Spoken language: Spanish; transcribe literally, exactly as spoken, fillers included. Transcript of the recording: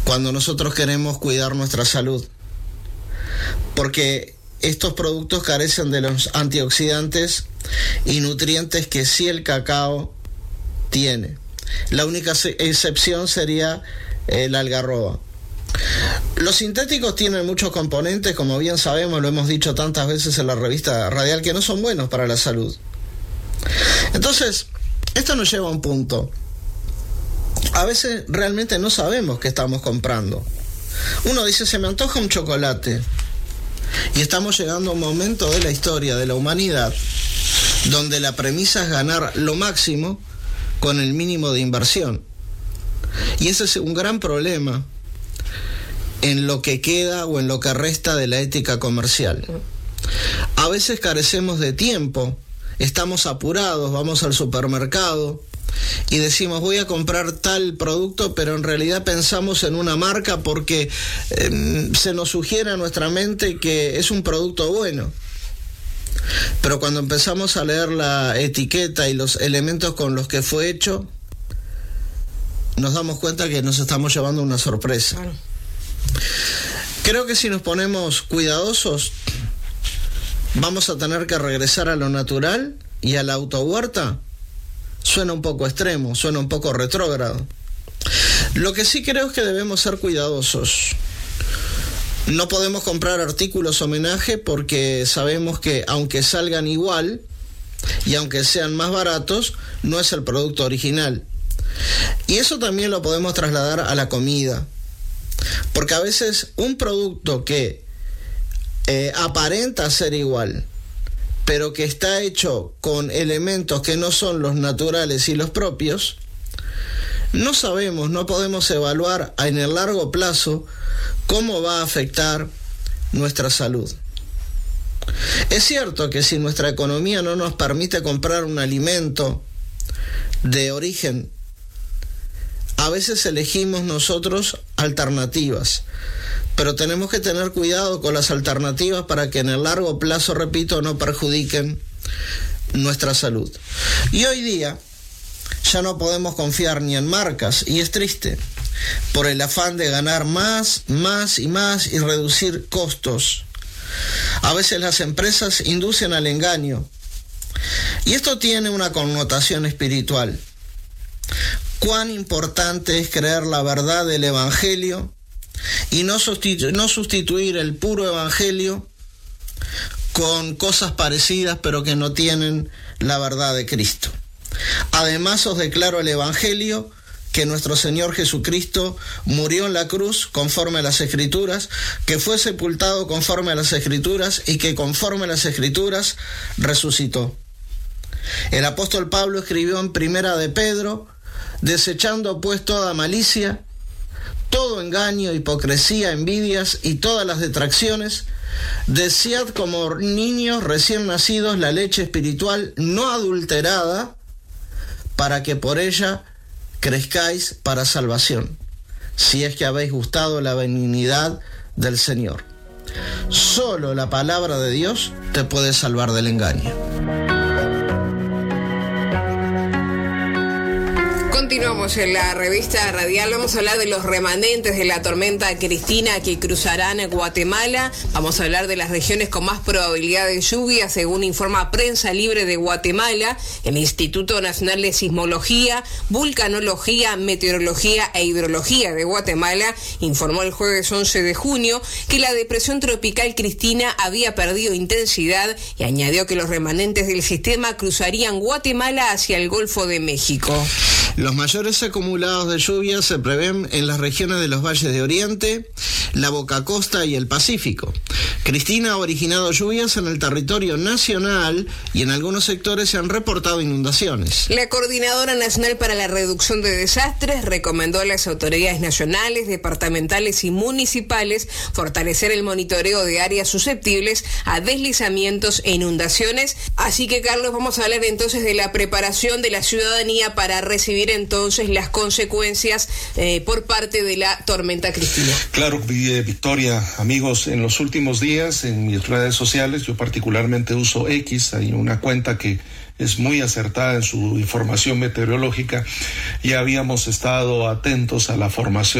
cuando nosotros queremos cuidar nuestra salud, porque estos productos carecen de los antioxidantes y nutrientes que sí el cacao tiene. La única excepción sería el algarroba. Los sintéticos tienen muchos componentes, como bien sabemos, lo hemos dicho tantas veces en la revista radial, que no son buenos para la salud. Entonces, esto nos lleva a un punto. A veces realmente no sabemos qué estamos comprando. Uno dice, se me antoja un chocolate. Y estamos llegando a un momento de la historia de la humanidad donde la premisa es ganar lo máximo con el mínimo de inversión. Y ese es un gran problema en lo que queda o en lo que resta de la ética comercial. A veces carecemos de tiempo, estamos apurados, vamos al supermercado y decimos voy a comprar tal producto, pero en realidad pensamos en una marca porque eh, se nos sugiere a nuestra mente que es un producto bueno. Pero cuando empezamos a leer la etiqueta y los elementos con los que fue hecho, nos damos cuenta que nos estamos llevando una sorpresa. Claro. Creo que si nos ponemos cuidadosos, vamos a tener que regresar a lo natural y a la autohuerta. Suena un poco extremo, suena un poco retrógrado. Lo que sí creo es que debemos ser cuidadosos. No podemos comprar artículos homenaje porque sabemos que aunque salgan igual y aunque sean más baratos, no es el producto original. Y eso también lo podemos trasladar a la comida. Porque a veces un producto que eh, aparenta ser igual, pero que está hecho con elementos que no son los naturales y los propios, no sabemos, no podemos evaluar en el largo plazo cómo va a afectar nuestra salud. Es cierto que si nuestra economía no nos permite comprar un alimento de origen, a veces elegimos nosotros alternativas, pero tenemos que tener cuidado con las alternativas para que en el largo plazo, repito, no perjudiquen nuestra salud. Y hoy día ya no podemos confiar ni en marcas, y es triste, por el afán de ganar más, más y más y reducir costos. A veces las empresas inducen al engaño, y esto tiene una connotación espiritual. Cuán importante es creer la verdad del Evangelio y no sustitu- no sustituir el puro Evangelio con cosas parecidas pero que no tienen la verdad de Cristo. Además os declaro el Evangelio, que nuestro Señor Jesucristo murió en la cruz conforme a las Escrituras, que fue sepultado conforme a las Escrituras y que conforme a las Escrituras resucitó. El apóstol Pablo escribió en Primera de Pedro: desechando pues toda malicia, todo engaño, hipocresía, envidias y todas las detracciones, desead como niños recién nacidos la leche espiritual no adulterada, para que por ella crezcáis para salvación, si es que habéis gustado la benignidad del Señor. Solo la palabra de Dios te puede salvar del engaño. Continuamos en la revista radial. Vamos a hablar de los remanentes de la tormenta Cristina que cruzarán Guatemala. Vamos a hablar de las regiones con más probabilidad de lluvia, según informa Prensa Libre de Guatemala. El Instituto Nacional de Sismología, Vulcanología, Meteorología e Hidrología de Guatemala informó el jueves once de junio que la depresión tropical Cristina había perdido intensidad y añadió que los remanentes del sistema cruzarían Guatemala hacia el Golfo de México. Los mayores acumulados de lluvia se prevén en las regiones de los valles de Oriente, la Boca Costa y el Pacífico. Cristina ha originado lluvias en el territorio nacional y en algunos sectores se han reportado inundaciones. La Coordinadora Nacional para la Reducción de Desastres recomendó a las autoridades nacionales, departamentales y municipales fortalecer el monitoreo de áreas susceptibles a deslizamientos e inundaciones. Así que, Carlos, vamos a hablar entonces de la preparación de la ciudadanía para recibir entonces las consecuencias eh, por parte de la tormenta Cristina. Claro, Victoria, amigos, en los últimos días en mis redes sociales, yo particularmente uso X, hay una cuenta que es muy acertada en su información meteorológica, ya habíamos estado atentos a la formación